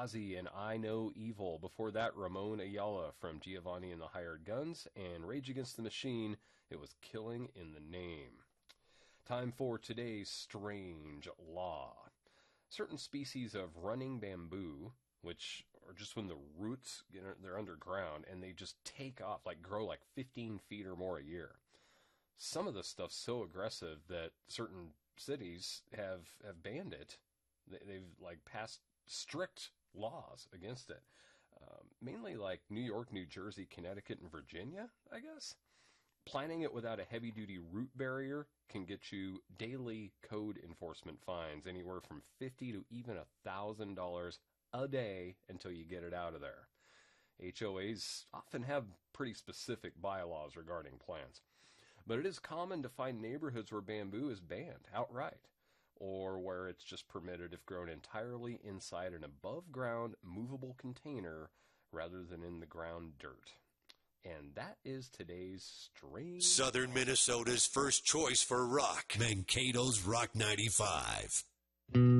Ozzy and I Know Evil. Before that, Ramon Ayala from Giovanni and the Hired Guns, and Rage Against the Machine, it was Killing in the Name. Time for today's strange law. Certain species of running bamboo, which are just when the roots, they're underground, and they just take off, like grow like 15 feet or more a year. Some of the stuff's so aggressive that certain cities have banned it. They've like passed strict laws against it. Mainly like New York, New Jersey, Connecticut, and Virginia, I guess. Planting it without a heavy-duty root barrier can get you daily code enforcement fines, anywhere from $50 to even $1,000 a day until you get it out of there. HOAs often have pretty specific bylaws regarding plants. But it is common to find neighborhoods where bamboo is banned outright, or where it's just permitted if grown entirely inside an above-ground movable container rather than in the ground dirt. And that is today's strange... Southern Minnesota's first choice for rock. Mankato's Rock 95.